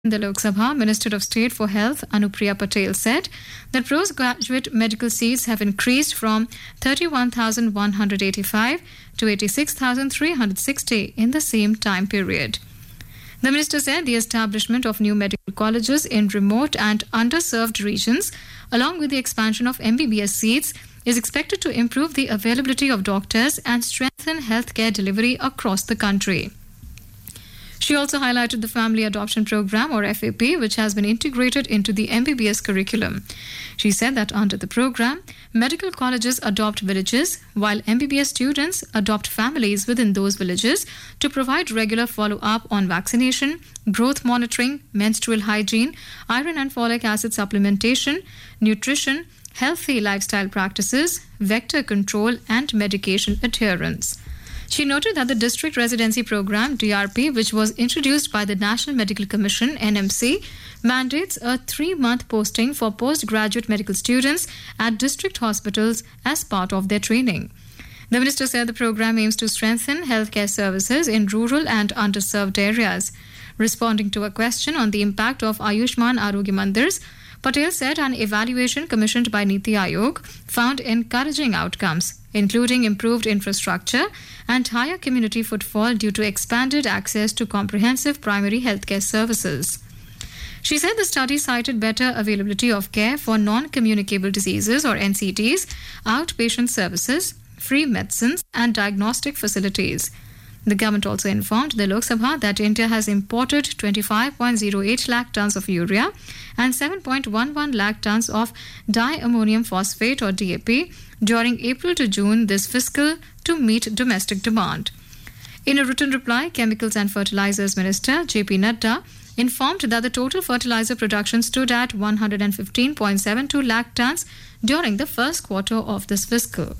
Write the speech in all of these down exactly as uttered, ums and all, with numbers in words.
In the Lok Sabha, Minister of State for Health Anupriya Patel said that postgraduate medical seats have increased from thirty-one thousand one hundred eighty-five to eighty-six thousand three hundred sixty in the same time period. The minister said the establishment of new medical colleges in remote and underserved regions, along with the expansion of M B B S seats, is expected to improve the availability of doctors and strengthen healthcare delivery across the country. She also highlighted the Family Adoption Program, or F A P, which has been integrated into the M B B S curriculum. She said that under the program, medical colleges adopt villages, while M B B S students adopt families within those villages to provide regular follow-up on vaccination, growth monitoring, menstrual hygiene, iron and folic acid supplementation, nutrition, healthy lifestyle practices, vector control, and medication adherence. She noted that the District Residency Program, D R P, which was introduced by the National Medical Commission, N M C, mandates a three-month posting for postgraduate medical students at district hospitals as part of their training. The minister said the program aims to strengthen healthcare services in rural and underserved areas. Responding to a question on the impact of Ayushman Arogya Mandirs, Patel said an evaluation commissioned by Niti Aayog found encouraging outcomes, including improved infrastructure and higher community footfall due to expanded access to comprehensive primary healthcare services. She said the study cited better availability of care for non-communicable diseases, or N C Ds, outpatient services, free medicines, and diagnostic facilities. The government also informed the Lok Sabha that India has imported twenty-five point zero eight lakh tons of urea and seven point one one lakh tons of diammonium phosphate, or D A P, during April to June this fiscal to meet domestic demand. In a written reply, Chemicals and Fertilizers Minister J P Nadda informed that the total fertilizer production stood at one hundred fifteen point seven two lakh tons during the first quarter of this fiscal.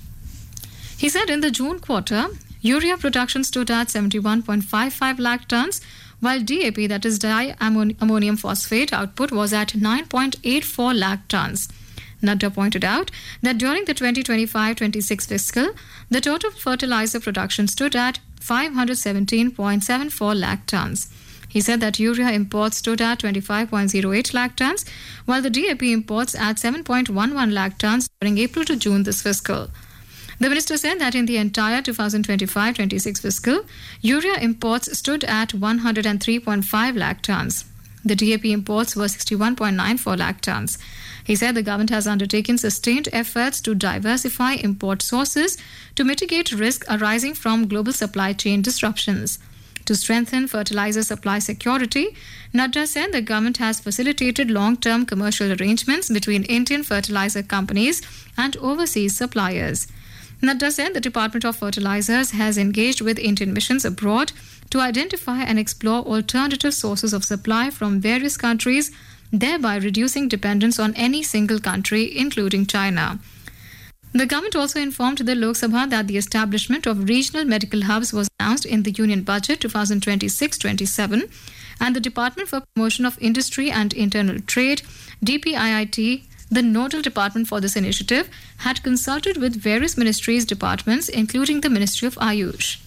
He said in the June quarter, urea production stood at seventy-one point five five lakh tons, while D A P, that is diammonium phosphate, output was at nine point eight four lakh tons. Nadda pointed out that during the twenty twenty-five twenty-six fiscal, the total fertilizer production stood at five hundred seventeen point seven four lakh tons. He said that urea imports stood at twenty-five point zero eight lakh tons, while the D A P imports at seven point one one lakh tons during April to June this fiscal. The minister said that in the entire twenty twenty-five twenty-six fiscal, urea imports stood at one hundred three point five lakh tons. The D A P imports were sixty-one point nine four lakh tons. He said the government has undertaken sustained efforts to diversify import sources to mitigate risk arising from global supply chain disruptions. To strengthen fertilizer supply security, Nadda said the government has facilitated long-term commercial arrangements between Indian fertilizer companies and overseas suppliers. Nadda said the Department of Fertilizers has engaged with Indian missions abroad to identify and explore alternative sources of supply from various countries, thereby reducing dependence on any single country, including China. The government also informed the Lok Sabha that the establishment of regional medical hubs was announced in the Union Budget twenty twenty-six twenty-seven, and the Department for Promotion of Industry and Internal Trade, D P I I T, the nodal department for this initiative, had consulted with various ministries' departments, including the Ministry of Ayush.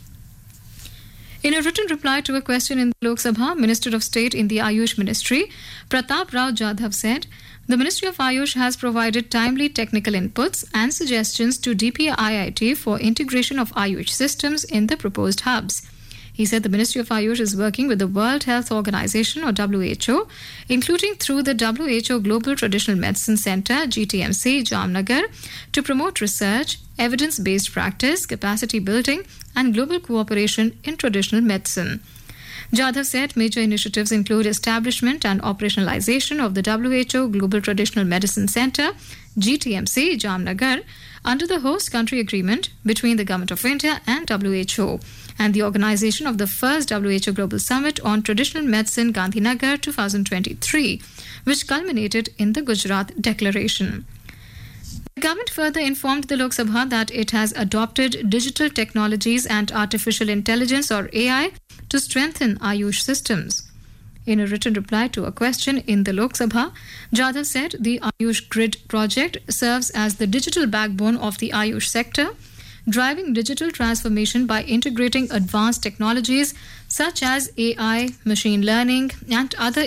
In a written reply to a question in the Lok Sabha, Minister of State in the Ayush Ministry, Pratap Rao Jadhav said the Ministry of Ayush has provided timely technical inputs and suggestions to D P I I T for integration of Ayush systems in the proposed hubs. He said the Ministry of Ayush is working with the World Health Organization, or W H O, including through the W H O Global Traditional Medicine Center, G T M C, Jamnagar, to promote research, evidence-based practice, capacity building, and global cooperation in traditional medicine. Jadhav said major initiatives include establishment and operationalization of the W H O Global Traditional Medicine Center, G T M C, Jamnagar, under the host country agreement between the Government of India and W H O, and the organization of the first W H O Global Summit on Traditional Medicine, Gandhinagar twenty twenty-three, which culminated in the Gujarat Declaration. The government further informed the Lok Sabha that it has adopted digital technologies and artificial intelligence, or A I, to strengthen Ayush systems. In a written reply to a question in the Lok Sabha, Jadhav said the Ayush Grid project serves as the digital backbone of the Ayush sector, driving digital transformation by integrating advanced technologies such as A I, machine learning, and other